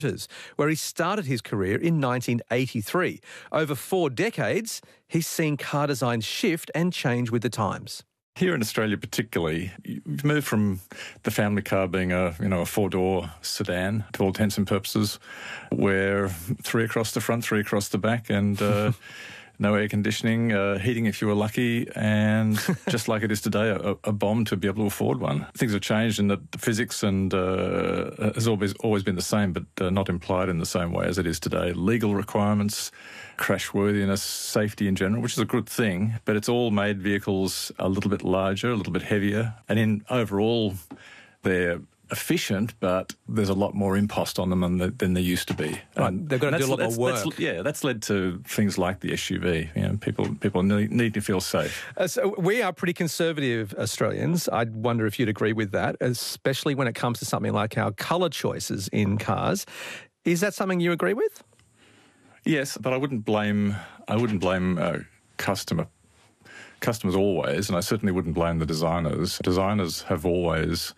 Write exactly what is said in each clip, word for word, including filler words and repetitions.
where he started his career in nineteen eighty-three. Over four decades, he's seen car design shift and change with the times. Here in Australia particularly, you've moved from the family car being a, you know, a four-door sedan, to all intents and purposes, where three across the front, three across the back, and uh, no air conditioning, uh, heating if you were lucky, and just like it is today, a, a bomb to be able to afford one. Things have changed in that the physics and uh, has always always been the same, but uh, not implied in the same way as it is today. Legal requirements, crashworthiness, safety in general, which is a good thing, but it's all made vehicles a little bit larger, a little bit heavier, and in overall they're efficient, but there's a lot more impost on them than, than there used to be. Right, And they've got to do a lot more work. That's, yeah, that's led to things like the S U V. You know, people people need, need to feel safe. Uh, so we are pretty conservative Australians. I wonder if you'd agree with that, especially when it comes to something like our colour choices in cars. Is that something you agree with? Yes, but I wouldn't blame I wouldn't blame uh, customer customers always, and I certainly wouldn't blame the designers. Designers have always,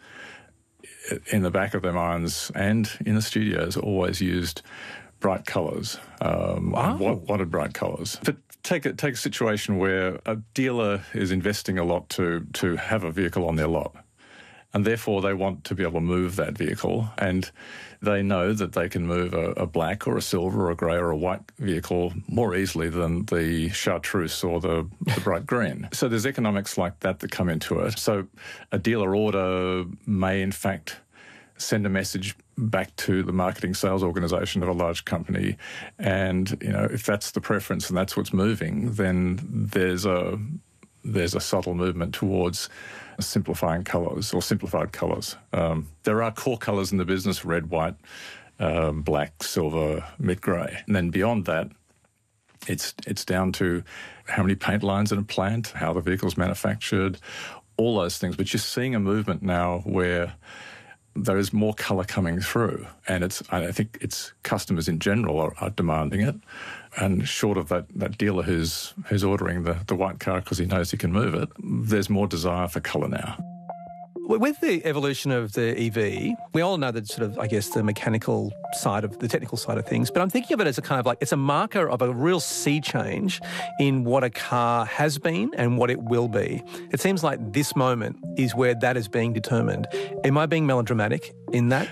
in the back of their minds and in the studios, always used bright colours. Um, wow. What, wanted bright colours. But take a, take a situation where a dealer is investing a lot to to have a vehicle on their lot, and therefore they want to be able to move that vehicle, and they know that they can move a, a black or a silver or a grey or a white vehicle more easily than the chartreuse or the, the bright green. So there's economics like that that come into it. So a dealer order may in fact send a message back to the marketing sales organisation of a large company, and you know, if that's the preference and that's what's moving, then there's a there's a subtle movement towards simplifying colours or simplified colours. Um, there are core colours in the business: red, white, um, black, silver, mid-grey. And then beyond that, it's it's down to how many paint lines in a plant, how the vehicle's manufactured, all those things. But you're seeing a movement now where there is more colour coming through, and it's I think it's customers in general are, are demanding it. And short of that, that dealer who's who's ordering the, the white car because he knows he can move it, there's more desire for colour now. With the evolution of the E V, we all know that sort of, I guess, the mechanical side of the technical side of things, but I'm thinking of it as a kind of like, it's a marker of a real sea change in what a car has been and what it will be. It seems like this moment is where that is being determined. Am I being melodramatic in that?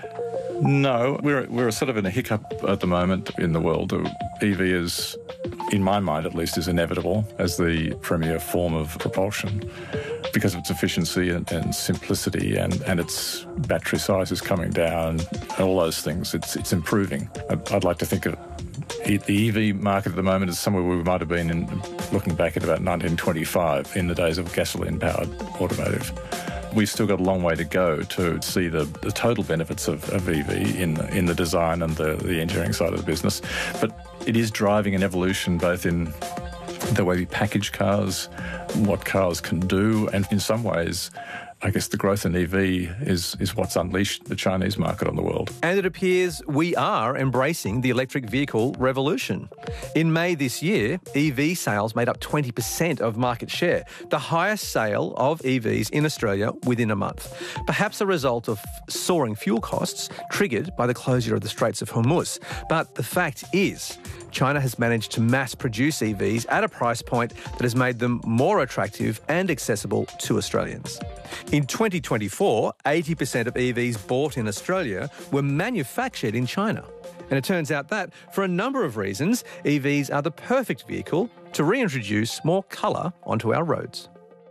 No, we're we're sort of in a hiccup at the moment in the world. The E V is, in my mind at least, is inevitable as the premier form of propulsion because of its efficiency and, and simplicity, and, and its battery size is coming down, and all those things. It's it's improving. I'd, I'd like to think of the E V market at the moment is somewhere we might have been in, looking back at about nineteen twenty-five, in the days of gasoline-powered automotive. We've still got a long way to go to see the, the total benefits of, of E V in in the design and the, the engineering side of the business. But it is driving an evolution both in the way we package cars, what cars can do, and in some ways, I guess the growth in E V is is what's unleashed the Chinese market on the world. And it appears we are embracing the electric vehicle revolution. In May this year, E V sales made up twenty percent of market share, the highest sale of E Vs in Australia within a month. Perhaps a result of soaring fuel costs triggered by the closure of the Straits of Hormuz. But the fact is, China has managed to mass produce E Vs at a price point that has made them more attractive and accessible to Australians. In twenty twenty-four, eighty percent of E Vs bought in Australia were manufactured in China. And it turns out that, for a number of reasons, E Vs are the perfect vehicle to reintroduce more colour onto our roads.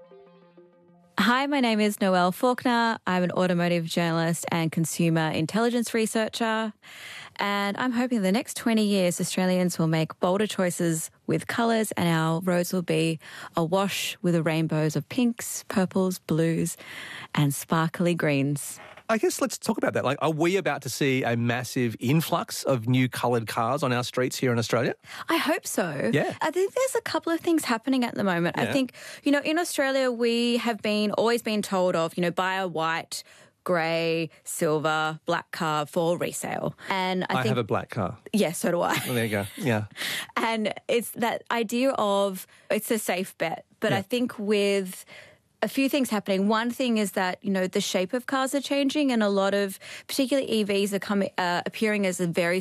Hi, my name is Noelle Faulkner. I'm an automotive journalist and consumer intelligence researcher. And I'm hoping in the next twenty years, Australians will make bolder choices with colours, and our roads will be awash with the rainbows of pinks, purples, blues and sparkly greens. I guess let's talk about that. Like, are we about to see a massive influx of new coloured cars on our streets here in Australia? I hope so. Yeah. I think there's a couple of things happening at the moment. Yeah. I think, you know, in Australia, we have been always been told of, you know, buy a white, grey, silver, black car for resale. And I, I think, have a black car. Yeah, so do I. Well, there you go. Yeah. And it's that idea of it's a safe bet. But Yeah. I think with a few things happening. One thing is that, you know, the shape of cars are changing, and a lot of, particularly E Vs, are coming, uh, appearing as a very